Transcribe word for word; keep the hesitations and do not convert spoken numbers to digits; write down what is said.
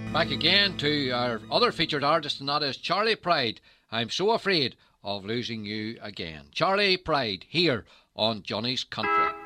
Back again to our other featured artist, and that is Charley Pride. I'm so afraid of losing you again. Charley Pride here on Johnny's Country.